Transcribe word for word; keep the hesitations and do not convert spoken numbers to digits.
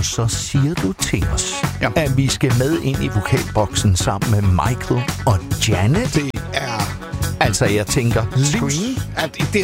og så siger du til os, ja. at vi skal med ind i vokalboksen sammen med Michael og Janet. Det er... Altså, jeg tænker... Scream? At det